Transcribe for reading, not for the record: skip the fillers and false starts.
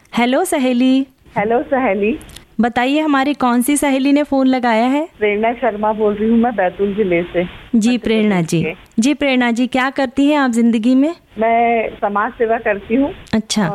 Hello सहेली। Hello सहेली। बताइए हमारी कौन सी सहेली ने फोन लगाया है? प्रेरणा शर्मा बोल रही हूँ मैं बैतूल जिले से। जी प्रेरणा जी। जी प्रेरणा जी, क्या करती हैं आप जिंदगी में? मैं समाज सेवा करती हूँ। अच्छा।